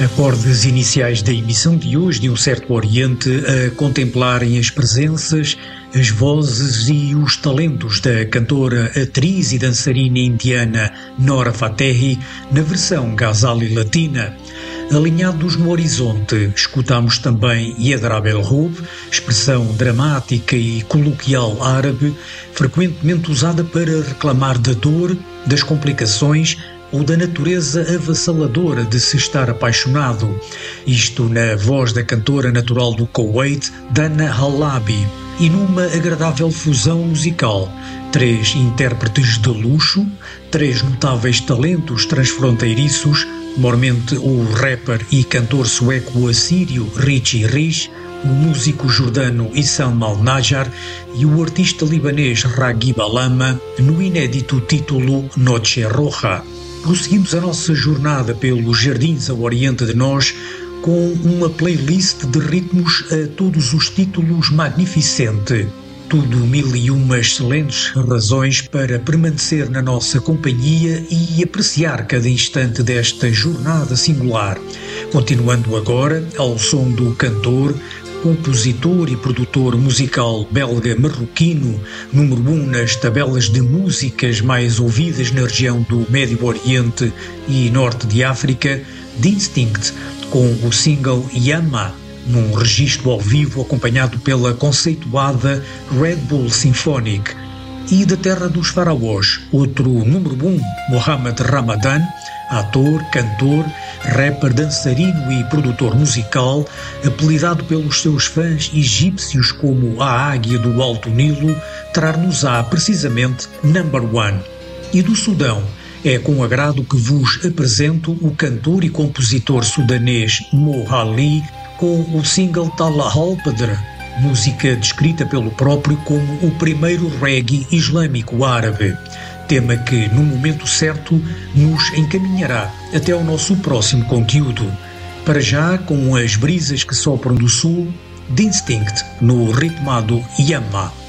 Acordes iniciais da emissão de hoje de Um Certo Oriente a contemplarem as presenças, as vozes e os talentos da cantora, atriz e dançarina indiana Nora Fatehi na versão Ghazali latina. Alinhados no horizonte, escutamos também Yedrab el-Rub, expressão dramática e coloquial árabe, frequentemente usada para reclamar da dor, das complicações ou da natureza avassaladora de se estar apaixonado. Isto na voz da cantora natural do Kuwait, Dana Halabi, e numa agradável fusão musical. 3 intérpretes de luxo, 3 notáveis talentos transfronteiriços, mormente o rapper e cantor sueco assírio Richie Rich, o músico jordano Issam al-Najjar e o artista libanês Raghib Alama, no inédito título Noche Roja. Prosseguimos a nossa jornada pelos jardins ao oriente de nós com uma playlist de ritmos a todos os títulos magnificente. Tudo 1001 excelentes razões para permanecer na nossa companhia e apreciar cada instante desta jornada singular. Continuando agora ao som do cantor, compositor e produtor musical belga-marroquino, número 1 nas tabelas de músicas mais ouvidas na região do Médio Oriente e Norte de África, Distinct, com o single Yama, num registro ao vivo acompanhado pela conceituada Red Bull Symphonic. E da terra dos faraós, outro número 1, Mohamed Ramadan, ator, cantor, rapper, dançarino e produtor musical, apelidado pelos seus fãs egípcios como a Águia do Alto Nilo, trar-nos-á precisamente Number One. E do Sudão, é com agrado que vos apresento o cantor e compositor sudanês Mo Ali com o single Tala Al-Padr, música descrita pelo próprio como o primeiro reggae islâmico árabe, tema que, no momento certo, nos encaminhará até ao nosso próximo conteúdo. Para já, com as brisas que sopram do sul, Distinct no ritmado Yama.